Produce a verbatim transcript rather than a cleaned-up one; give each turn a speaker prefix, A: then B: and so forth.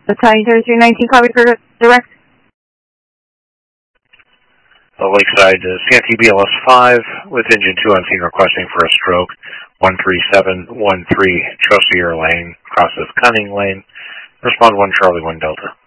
A: Battalion thirty-three nineteen, copy for direct.
B: The Lakeside uh, C N T B L S five with engine two on scene requesting for a stroke. one three seven one three Chaucier Lane, crosses Cunning Lane. Respond one Charlie one Delta.